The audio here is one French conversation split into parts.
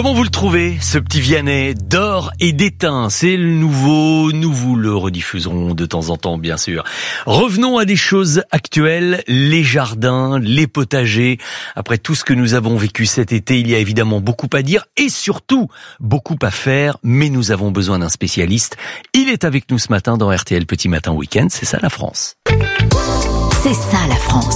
Comment vous le trouvez, ce petit Vianney d'or et d'étain? C'est le nouveau, nous vous le rediffuserons de temps en temps, bien sûr. Revenons à des choses actuelles, les jardins, les potagers. Après tout ce que nous avons vécu cet été, il y a évidemment beaucoup à dire et surtout beaucoup à faire, mais nous avons besoin d'un spécialiste. Il est avec nous ce matin dans RTL Petit Matin Week-end, c'est ça la France. C'est ça la France.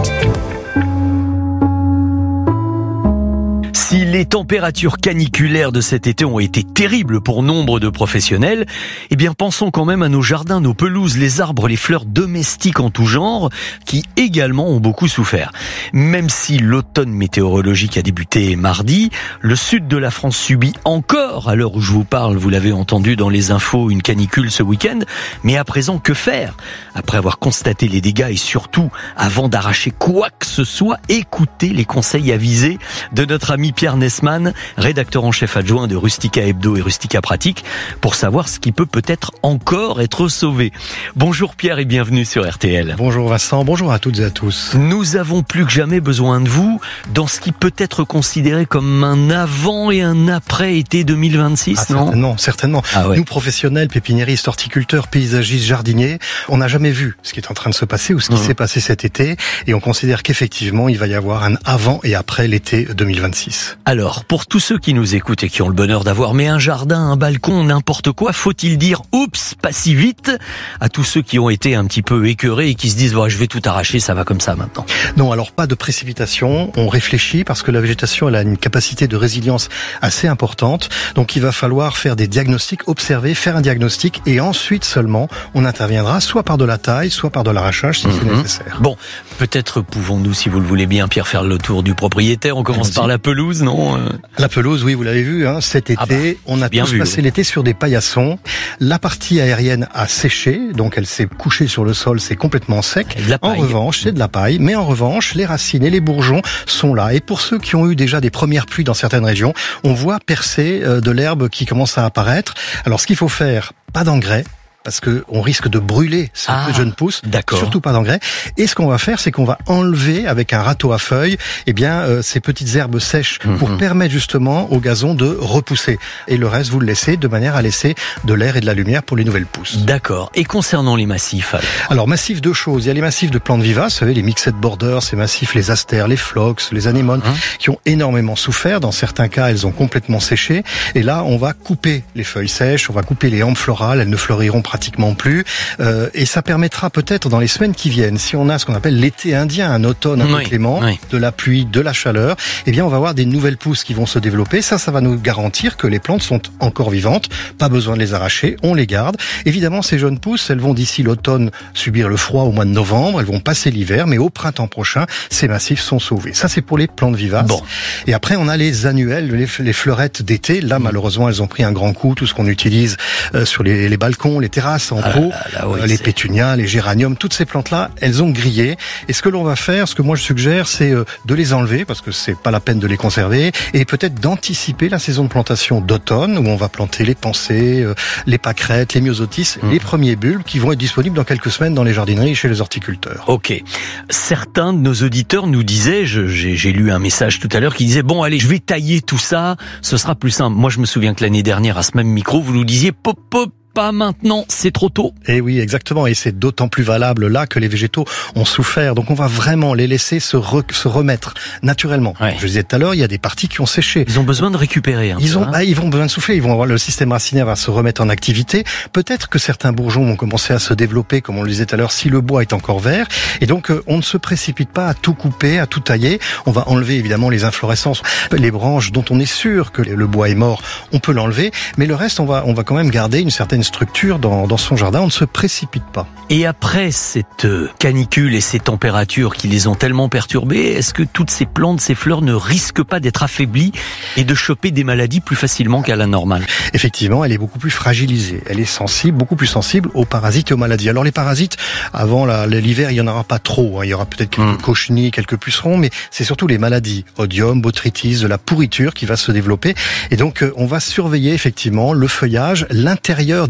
Si les températures caniculaires de cet été ont été terribles pour nombre de professionnels, eh bien pensons quand même à nos jardins, nos pelouses, les arbres, les fleurs domestiques en tout genre, qui également ont beaucoup souffert. Même si l'automne météorologique a débuté mardi, le sud de la France subit encore, à l'heure où je vous parle, vous l'avez entendu dans les infos, une canicule ce week-end. Mais à présent, que faire? Après avoir constaté les dégâts et surtout, avant d'arracher quoi que ce soit, écoutez les conseils avisés de notre ami Pierre Nesman, rédacteur en chef adjoint de Rustica Hebdo et Rustica Pratique, pour savoir ce qui peut-être encore être sauvé. Bonjour Pierre et bienvenue sur RTL. Bonjour Vincent, bonjour à toutes et à tous. Nous avons plus que jamais besoin de vous dans ce qui peut être considéré comme un avant et un après été 2026, non? Certainement. Nous professionnels, pépiniéristes, horticulteurs, paysagistes, jardiniers, on n'a jamais vu ce qui est en train de se passer ou ce qui s'est passé cet été et on considère qu'effectivement il va y avoir un avant et après l'été 2026. Alors, pour tous ceux qui nous écoutent et qui ont le bonheur d'avoir un jardin, un balcon, n'importe quoi, faut-il dire « oups, pas si vite » à tous ceux qui ont été un petit peu écœurés et qui se disent « je vais tout arracher, ça va comme ça maintenant ». Non, alors pas de précipitation, on réfléchit parce que la végétation elle a une capacité de résilience assez importante, donc il va falloir faire des diagnostics, observer, faire un diagnostic et ensuite seulement on interviendra soit par de la taille, soit par de l'arrachage si c'est nécessaire. Bon, peut-être pouvons-nous, si vous le voulez bien, Pierre, faire le tour du propriétaire. On commence par la pelouse, non? La pelouse, oui, vous l'avez vu, cet été, on a tous passé l'été sur des paillassons. La partie aérienne a séché, donc elle s'est couchée sur le sol, c'est complètement sec. En revanche, c'est de la paille, mais en revanche, les racines et les bourgeons sont là. Et pour ceux qui ont eu déjà des premières pluies dans certaines régions, on voit percer de l'herbe qui commence à apparaître. Alors ce qu'il faut faire, pas d'engrais, parce que on risque de brûler ces jeunes pousses, surtout pas d'engrais. Et ce qu'on va faire, c'est qu'on va enlever avec un râteau à feuilles, ces petites herbes sèches pour permettre justement au gazon de repousser. Et le reste, vous le laissez de manière à laisser de l'air et de la lumière pour les nouvelles pousses. D'accord. Et concernant les massifs alors massifs, deux choses. Il y a les massifs de plantes vivaces, vous savez, les mixed borders, ces massifs, les astères, les phlox, les anémones, qui ont énormément souffert. Dans certains cas, elles ont complètement séché. Et là, on va couper les feuilles sèches, on va couper les hampes florales, elles ne fleuriront pratiquement plus, et ça permettra peut-être dans les semaines qui viennent, si on a ce qu'on appelle l'été indien, un automne un peu clément, de la pluie, de la chaleur, on va avoir des nouvelles pousses qui vont se développer. Ça va nous garantir que les plantes sont encore vivantes, pas besoin de les arracher, on les garde. Évidemment, ces jeunes pousses, elles vont d'ici l'automne subir le froid au mois de novembre, elles vont passer l'hiver, mais au printemps prochain, ces massifs sont sauvés. Ça, c'est pour les plantes vivaces. Et après, on a les annuelles, les fleurettes d'été. Là, malheureusement, elles ont pris un grand coup, tout ce qu'on utilise sur les balcons, les terrasses, en pot, les pétunias, les géraniums, toutes ces plantes-là, elles ont grillé. Et ce que l'on va faire, ce que moi je suggère, c'est de les enlever parce que c'est pas la peine de les conserver et peut-être d'anticiper la saison de plantation d'automne où on va planter les pensées, les pâquerettes, les myosotis, les premiers bulbes qui vont être disponibles dans quelques semaines dans les jardineries et chez les horticulteurs. Ok. Certains de nos auditeurs nous disaient, j'ai lu un message tout à l'heure qui disait bon allez, je vais tailler tout ça, ce sera plus simple. Moi je me souviens que l'année dernière à ce même micro, vous nous disiez pop pas maintenant, c'est trop tôt. Et oui, exactement. Et c'est d'autant plus valable là que les végétaux ont souffert. Donc on va vraiment les laisser se remettre naturellement. Je disais tout à l'heure, il y a des parties qui ont séché. Ils ont besoin de récupérer. Ils vont besoin de souffler. Ils vont avoir le système racinaire va se remettre en activité. Peut-être que certains bourgeons vont commencer à se développer, comme on le disait tout à l'heure, si le bois est encore vert. Et donc on ne se précipite pas à tout couper, à tout tailler. On va enlever évidemment les inflorescences, les branches dont on est sûr que le bois est mort. On peut l'enlever, mais le reste, on va quand même garder une certaine structure dans son jardin, on ne se précipite pas. Et après cette canicule et ces températures qui les ont tellement perturbées, est-ce que toutes ces plantes, ces fleurs ne risquent pas d'être affaiblies et de choper des maladies plus facilement qu'à la normale? Effectivement, elle est beaucoup plus fragilisée. Elle est sensible, beaucoup plus sensible aux parasites et aux maladies. Alors les parasites, avant l'hiver, il n'y en aura pas trop. Il y aura peut-être quelques cochenilles, quelques pucerons, mais c'est surtout les maladies. Odium, botrytis, de la pourriture qui va se développer. Et donc on va surveiller effectivement le feuillage, l'intérieur des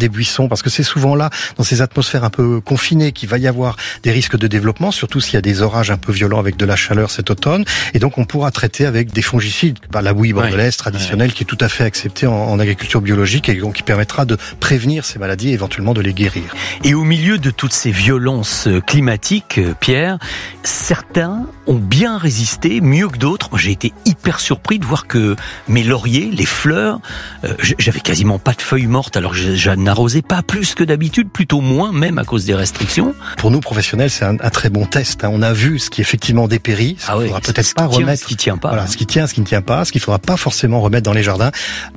des buissons, parce que c'est souvent là, dans ces atmosphères un peu confinées, qu'il va y avoir des risques de développement, surtout s'il y a des orages un peu violents avec de la chaleur cet automne. Et donc on pourra traiter avec des fongicides, la bouillie bordelaise traditionnelle qui est tout à fait acceptée en agriculture biologique et donc qui permettra de prévenir ces maladies et éventuellement de les guérir. Et au milieu de toutes ces violences climatiques, Pierre, certains ont bien résisté, mieux que d'autres. Moi, j'ai été hyper surpris de voir que mes lauriers, les fleurs, j'avais quasiment pas de feuilles mortes, alors je n'arrosais pas plus que d'habitude, plutôt moins même à cause des restrictions. Pour nous professionnels, c'est un très bon test. On a vu ce qui effectivement dépérit, ce qu'il faudra peut-être pas remettre, ce qui tient pas. Voilà, ce qui tient, ce qui ne tient pas, ce qu'il faudra pas forcément remettre dans les jardins.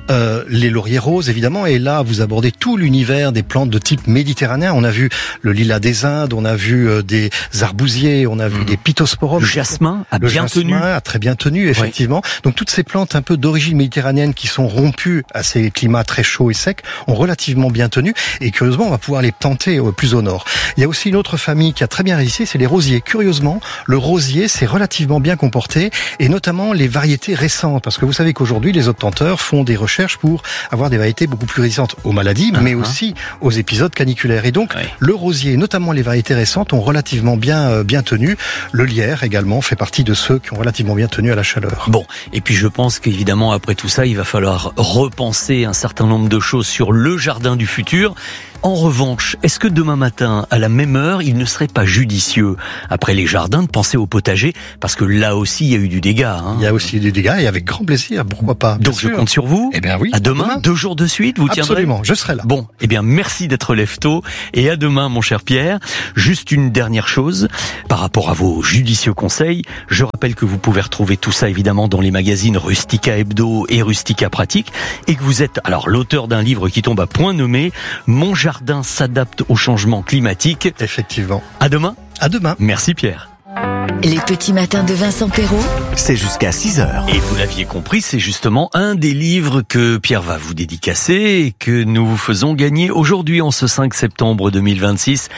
Les lauriers roses, évidemment, et là, vous abordez tout l'univers des plantes de type méditerranéen. On a vu le lilas des Indes, on a vu des arbousiers, on a vu des pittosporums. Le jasmin a bien tenu. Le jasmin a très bien tenu, effectivement. Oui. Donc toutes ces plantes un peu d'origine méditerranéenne qui sont rompues à ces climats très chauds et secs ont relativement bien tenu. Et curieusement, on va pouvoir les planter plus au nord. Il y a aussi une autre famille qui a très bien résisté, c'est les rosiers. Curieusement, le rosier s'est relativement bien comporté, et notamment les variétés récentes. Parce que vous savez qu'aujourd'hui, les obtenteurs font des recherches pour avoir des variétés beaucoup plus résistantes aux maladies, mais aussi aux épisodes caniculaires. Et donc, le rosier, notamment les variétés récentes, ont relativement bien tenu. Le lierre également fait partie de ceux qui ont relativement bien tenu à la chaleur. Bon, et puis je pense qu'évidemment, après tout ça, il va falloir repenser un certain nombre de choses sur le jardin du futur. En revanche, est-ce que demain matin, à la même heure, il ne serait pas judicieux, après les jardins, de penser au potager? Parce que là aussi, il y a eu du dégât. Il y a aussi du dégât, et avec grand plaisir, pourquoi pas. Donc je compte sur vous. Eh bien oui. À demain, 2 jours de suite, vous tiendrez. Absolument, je serai là. Bon, eh bien merci d'être lève-tôt, et à demain, mon cher Pierre. Juste une dernière chose, par rapport à vos judicieux conseils, je rappelle que vous pouvez retrouver tout ça évidemment dans les magazines Rustica Hebdo et Rustica Pratique, et que vous êtes alors l'auteur d'un livre qui tombe à point nommé Mon jardin s'adapte au changement climatique. Effectivement. À demain. À demain. Merci Pierre. Les petits matins de Vincent Perrault. C'est jusqu'à 6h. Et vous l'aviez compris, c'est justement un des livres que Pierre va vous dédicacer et que nous vous faisons gagner aujourd'hui en ce 5 septembre 2026.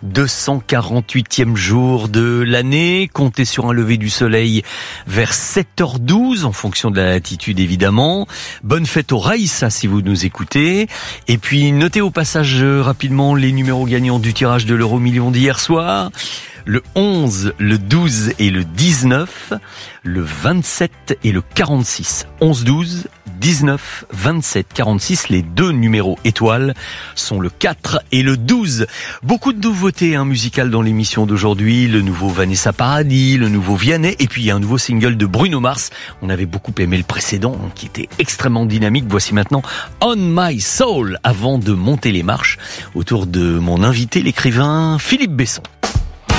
248e jour de l'année. Comptez sur un lever du soleil vers 7h12 en fonction de la latitude évidemment. Bonne fête au Raïssa si vous nous écoutez. Et puis notez au passage rapidement les numéros gagnants du tirage de l'euro-million d'hier soir. Le 11, le 12 et le 19, le 27 et le 46. 11, 12, 19, 27, 46. Les 2 numéros étoiles sont le 4 et le 12. Beaucoup de nouveautés musicales dans l'émission d'aujourd'hui. Le nouveau Vanessa Paradis, le nouveau Vianney, et puis il y a un nouveau single de Bruno Mars. On avait beaucoup aimé le précédent, qui était extrêmement dynamique. Voici maintenant On My Soul, avant de monter les marches, autour de mon invité, l'écrivain Philippe Besson.